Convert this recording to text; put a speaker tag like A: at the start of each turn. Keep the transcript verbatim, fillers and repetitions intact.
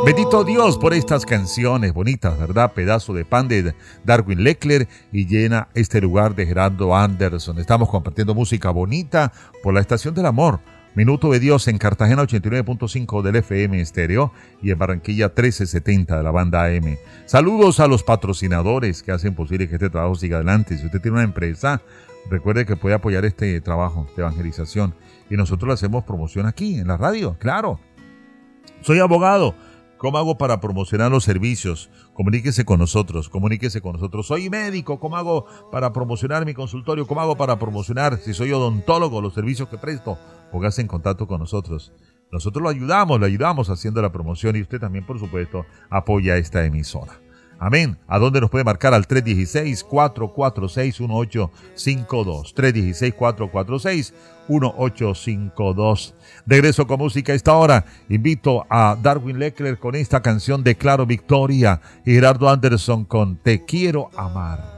A: Bendito Dios por estas canciones bonitas, ¿verdad? Pedazo de pan de Darwin Leckler y Llena este lugar de Gerardo Anderson. Estamos compartiendo música bonita por la Estación del Amor. Minuto de Dios en Cartagena ochenta y nueve punto cinco del F M estéreo y en Barranquilla trece setenta de la banda A M. Saludos a los patrocinadores que hacen posible que este trabajo siga adelante. Si usted tiene una empresa, recuerde que puede apoyar este trabajo de evangelización y nosotros le hacemos promoción aquí en la radio, claro. Soy abogado. ¿Cómo hago para promocionar los servicios? Comuníquese con nosotros, comuníquese con nosotros. Soy médico, ¿cómo hago para promocionar mi consultorio? ¿Cómo hago para promocionar, si soy odontólogo, los servicios que presto? Póngase en contacto con nosotros. Nosotros lo ayudamos, lo ayudamos haciendo la promoción y usted también, por supuesto, apoya esta emisora. Amén. ¿A dónde nos puede marcar? Al tres uno seis, cuatro cuatro seis, uno ocho cinco dos. tres uno seis, cuatro cuatro seis, uno ocho cinco dos. Regreso con música a esta hora. Invito a Darwin Leckler con esta canción Declaro Victoria y Gerardo Anderson con Te Quiero Amar.